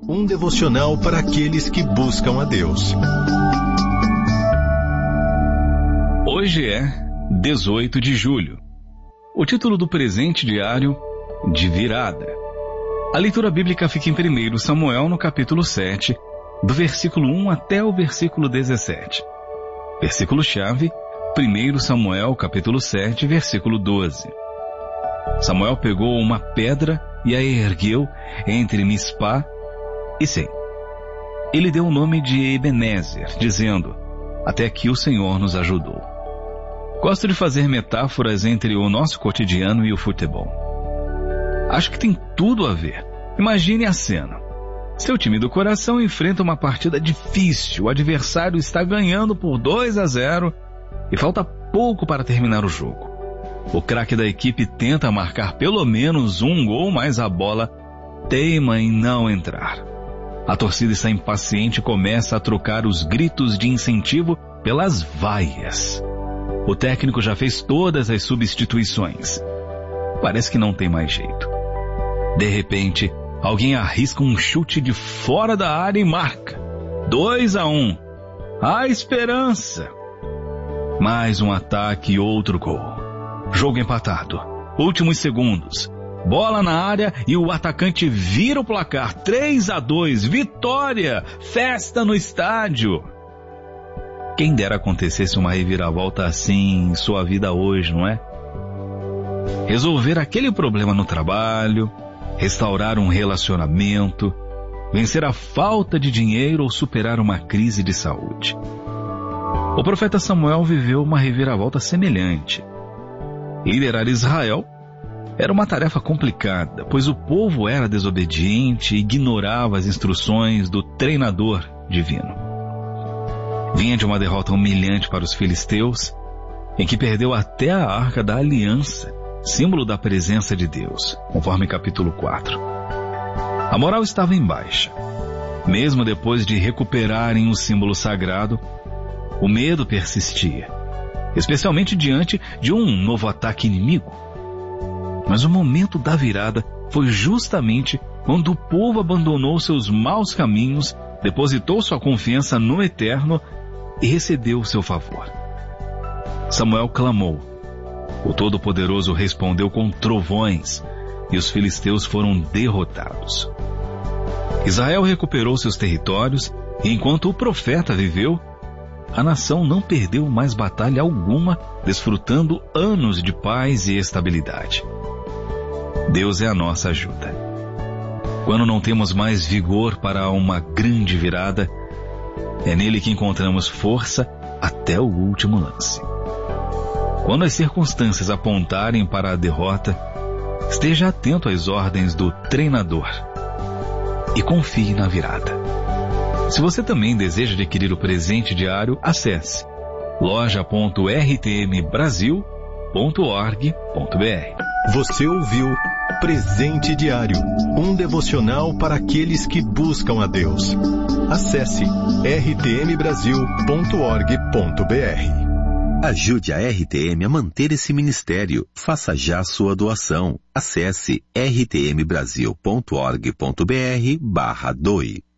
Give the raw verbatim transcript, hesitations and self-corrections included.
Um devocional para aqueles que buscam a Deus. Hoje é dezoito de julho. O título do presente diário, de virada. A leitura bíblica fica em primeiro Samuel, no capítulo sete, do versículo um até o versículo dezessete. Versículo-chave, primeiro Samuel, capítulo sete, versículo doze. Samuel pegou uma pedra e a ergueu entre Mispá e Sem. Ele deu o nome de Ebenezer, dizendo: até aqui o Senhor nos ajudou. Gosto de fazer metáforas entre o nosso cotidiano e o futebol. Acho que tem tudo a ver. Imagine a cena. Seu time do coração enfrenta uma partida difícil, o adversário está ganhando por dois a zero e falta pouco para terminar o jogo. O craque da equipe tenta marcar pelo menos um gol, mas a bola teima em não entrar. A torcida está impaciente e começa a trocar os gritos de incentivo pelas vaias. O técnico já fez todas as substituições. Parece que não tem mais jeito. De repente, alguém arrisca um chute de fora da área e marca. dois a um. A esperança. Mais um ataque e outro gol. Jogo empatado. Últimos segundos. Bola na área e o atacante vira o placar. três a dois. Vitória! Festa no estádio! Quem dera acontecesse uma reviravolta assim em sua vida hoje, não é? Resolver aquele problema no trabalho, restaurar um relacionamento, vencer a falta de dinheiro ou superar uma crise de saúde. O profeta Samuel viveu uma reviravolta semelhante. Liderar Israel era uma tarefa complicada, pois o povo era desobediente e ignorava as instruções do treinador divino. Vinha de uma derrota humilhante para os filisteus, em que perdeu até a Arca da Aliança, símbolo da presença de Deus, conforme capítulo quatro. A moral estava em baixa. Mesmo depois de recuperarem o símbolo sagrado, o medo persistia, especialmente diante de um novo ataque inimigo. Mas o momento da virada foi justamente quando o povo abandonou seus maus caminhos, depositou sua confiança no Eterno e recebeu o seu favor. Samuel clamou. O Todo-Poderoso respondeu com trovões e os filisteus foram derrotados. Israel recuperou seus territórios e enquanto o profeta viveu, a nação não perdeu mais batalha alguma, desfrutando anos de paz e estabilidade. Deus é a nossa ajuda. Quando não temos mais vigor para uma grande virada, é nele que encontramos força até o último lance. Quando as circunstâncias apontarem para a derrota, esteja atento às ordens do treinador e confie na virada. Se você também deseja adquirir o presente diário, acesse loja ponto r t m brasil ponto org ponto b r. Você ouviu Presente Diário, um devocional para aqueles que buscam a Deus. Acesse r t m brasil ponto org ponto b r. Ajude a R T M a manter esse ministério. Faça já sua doação. Acesse r t m brasil ponto org ponto b r barra doe.